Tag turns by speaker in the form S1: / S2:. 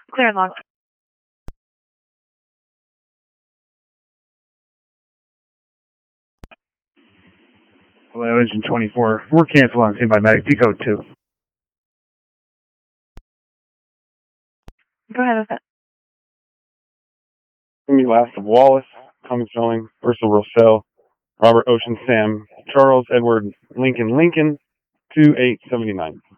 S1: Clear and log.
S2: Hello, Engine 24. We're canceled on scene by medic. Decode 2.
S1: Go ahead with it.
S2: Amy Last of Wallace, Tommy Spelling, Ursula Rossell, Robert Ocean Sam, Charles Edward Lincoln 2879.